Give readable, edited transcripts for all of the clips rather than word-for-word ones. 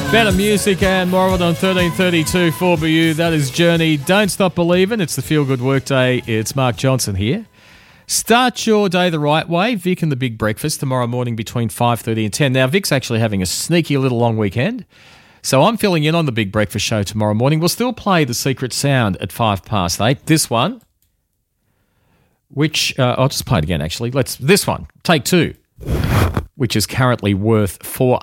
Better music and more of it on 1332 4BU. That is Journey. Don't Stop Believing. It's the Feel Good Workday. It's Mark Johnson here. Start your day the right way. Vic and the Big Breakfast tomorrow morning between 5:30 and 10. Now, Vic's actually having a sneaky little long weekend, so I'm filling in on the Big Breakfast show tomorrow morning. We'll still play The Secret Sound at 8:05. This one, which I'll just play it again, actually. This one, take two, which is currently worth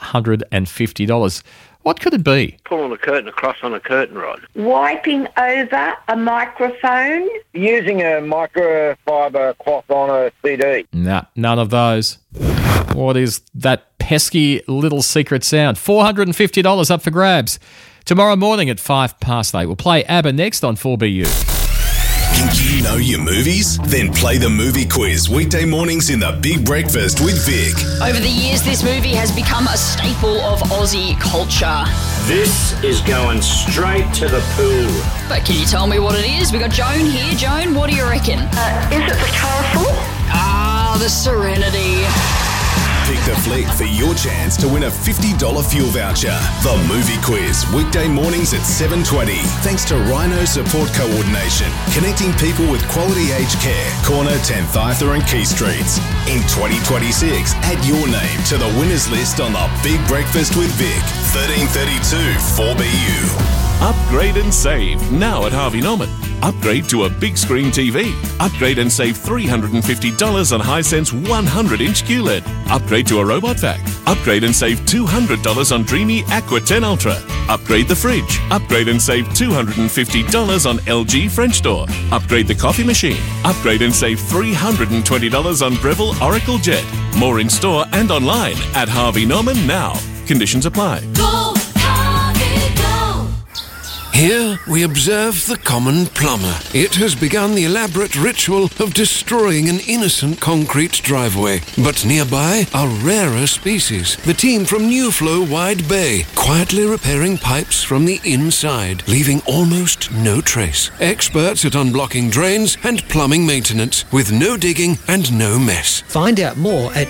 $450. What could it be? Pulling a curtain across on a curtain rod. Wiping over a microphone. Using a microfiber cloth on a CD. Nah, none of those. What is that pesky little secret sound? $450 up for grabs. Tomorrow morning at 8:05. We'll play ABBA next on 4BU. Think you know your movies? Then play the movie quiz weekday mornings in the Big Breakfast with Vic. Over the years, this movie has become a staple of Aussie culture. This is going straight to the pool. But can you tell me what it is? We got Joan here. Joan, what do you reckon? Is it the Castle? The Serenity. Pick the flick for your chance to win a $50 fuel voucher. The movie quiz, weekday mornings at 7:20. Thanks to Rhino Support Coordination, connecting people with quality aged care. Corner 10th Arthur and Key Streets. In 2026, add your name to the winners list on the Big Breakfast with Vic. 1332 4BU. Upgrade and save now at Harvey Norman. Upgrade to a big screen TV. Upgrade and save $350 on Hisense 100-inch QLED. Upgrade to a robot vac. Upgrade and save $200 on Dreamy Aqua 10 Ultra. Upgrade the fridge. Upgrade and save $250 on LG French door. Upgrade the coffee machine. Upgrade and save $320 on Breville Oracle Jet. More in store and online at Harvey Norman now. Conditions apply. Go, Harvey, go! Here we observe the common plumber. It has begun the elaborate ritual of destroying an innocent concrete driveway. But nearby are rarer species. The team from New Flow Wide Bay, quietly repairing pipes from the inside, leaving almost no trace. Experts at unblocking drains and plumbing maintenance, with no digging and no mess. Find out more at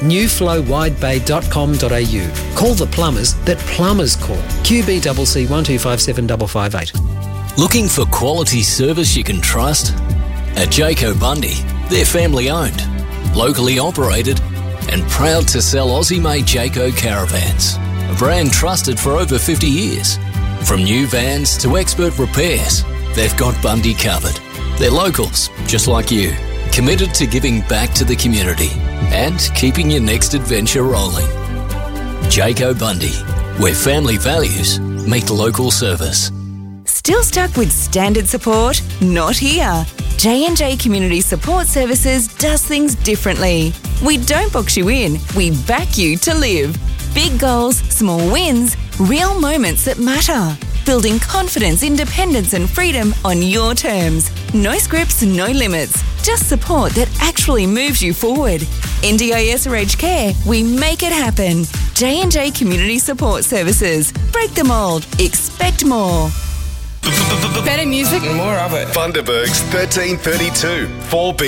newflowwidebay.com.au. Call the plumbers that plumbers call. QBCC 1257 558. Looking for quality service you can trust? At Jayco Bundy, they're family owned, locally operated, and proud to sell Aussie-made Jayco caravans, a brand trusted for over 50 years. From new vans to expert repairs, they've got Bundy covered. They're locals, just like you, committed to giving back to the community and keeping your next adventure rolling. Jayco Bundy, where family values meet local service. Still stuck with standard support? Not here. J&J Community Support Services does things differently. We don't box you in, we back you to live. Big goals, small wins, real moments that matter. Building confidence, independence and freedom on your terms. No scripts, no limits. Just support that actually moves you forward. NDIS or aged care, we make it happen. J&J Community Support Services. Break the mould. Expect more. Better music. More of it. Bundaberg's 1332 4B.